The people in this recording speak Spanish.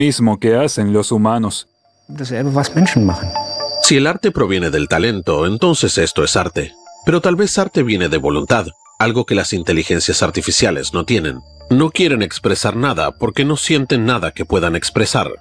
mismo que hacen los humanos. Dasselbe, was Menschen machen. Si el arte proviene del talento, entonces esto es arte. Pero tal vez arte viene de voluntad, algo que las inteligencias artificiales no tienen. No quieren expresar nada porque no sienten nada que puedan expresar.